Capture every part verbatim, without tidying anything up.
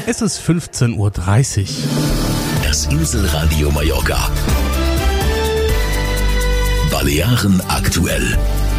Es ist fünfzehn Uhr dreißig. Das Inselradio Mallorca. Balearen aktuell.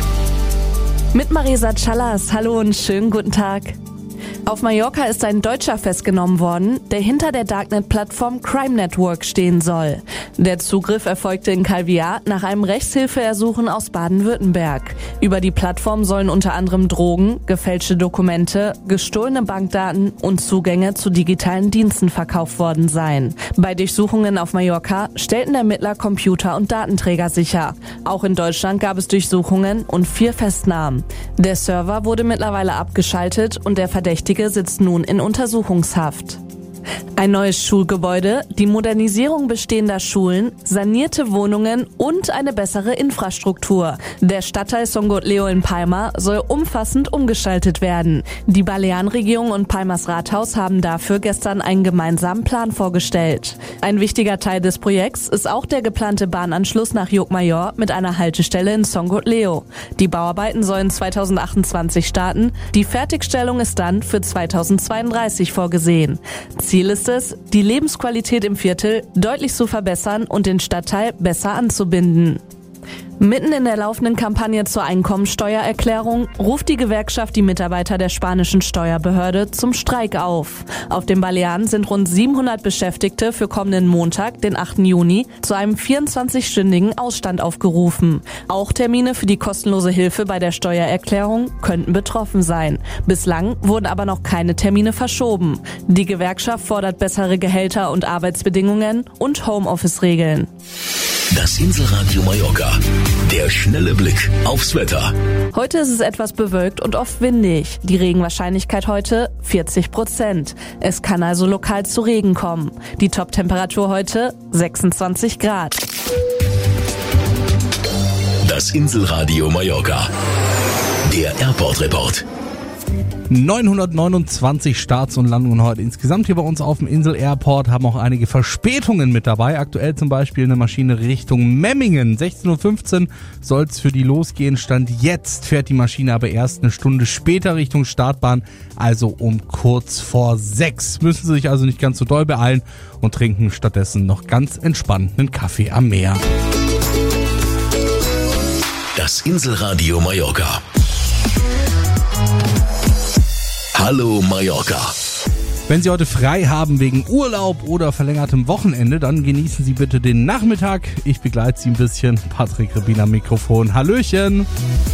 Mit Marisa Callas. Hallo und schönen guten Tag. Auf Mallorca ist ein Deutscher festgenommen worden, der hinter der Darknet-Plattform Crime Network stehen soll. Der Zugriff erfolgte in Calvià nach einem Rechtshilfeersuchen aus Baden-Württemberg. Über die Plattform sollen unter anderem Drogen, gefälschte Dokumente, gestohlene Bankdaten und Zugänge zu digitalen Diensten verkauft worden sein. Bei Durchsuchungen auf Mallorca stellten Ermittler Computer und Datenträger sicher. Auch in Deutschland gab es Durchsuchungen und vier Festnahmen. Der Server wurde mittlerweile abgeschaltet und der Verdächtige sitzt nun in Untersuchungshaft. Ein neues Schulgebäude, die Modernisierung bestehender Schulen, sanierte Wohnungen und eine bessere Infrastruktur. Der Stadtteil Son Gotleo in Palma soll umfassend umgestaltet werden. Die Balearenregierung und Palmas Rathaus haben dafür gestern einen gemeinsamen Plan vorgestellt. Ein wichtiger Teil des Projekts ist auch der geplante Bahnanschluss nach Llucmajor mit einer Haltestelle in Son Gotleo. Die Bauarbeiten sollen zweitausendachtundzwanzig starten. Die Fertigstellung ist dann für zweitausendzweiunddreißig vorgesehen. Ziel ist es, die Lebensqualität im Viertel deutlich zu verbessern und den Stadtteil besser anzubinden. Mitten in der laufenden Kampagne zur Einkommensteuererklärung ruft die Gewerkschaft die Mitarbeiter der spanischen Steuerbehörde zum Streik auf. Auf den Balearen sind rund siebenhundert Beschäftigte für kommenden Montag, den achten Juni, zu einem vierundzwanzigstündigen Ausstand aufgerufen. Auch Termine für die kostenlose Hilfe bei der Steuererklärung könnten betroffen sein. Bislang wurden aber noch keine Termine verschoben. Die Gewerkschaft fordert bessere Gehälter und Arbeitsbedingungen und Homeoffice-Regeln. Das Inselradio Mallorca. Der schnelle Blick aufs Wetter. Heute ist es etwas bewölkt und oft windig. Die Regenwahrscheinlichkeit heute vierzig Prozent. Es kann also lokal zu Regen kommen. Die Top-Temperatur heute sechsundzwanzig Grad. Das Inselradio Mallorca. Der Airport-Report. neunhundertneunundzwanzig Starts und Landungen heute insgesamt hier bei uns auf dem Insel-Airport, haben auch einige Verspätungen mit dabei. Aktuell zum Beispiel eine Maschine Richtung Memmingen. sechzehn Uhr fünfzehn soll es für die losgehen. Stand jetzt fährt die Maschine aber erst eine Stunde später Richtung Startbahn, also um kurz vor sechs. Müssen Sie sich also nicht ganz so doll beeilen und trinken stattdessen noch ganz entspannt einen Kaffee am Meer. Das Inselradio Mallorca. Hallo Mallorca. Wenn Sie heute frei haben wegen Urlaub oder verlängertem Wochenende, dann genießen Sie bitte den Nachmittag. Ich begleite Sie ein bisschen. Patrick Rebin am Mikrofon. Hallöchen.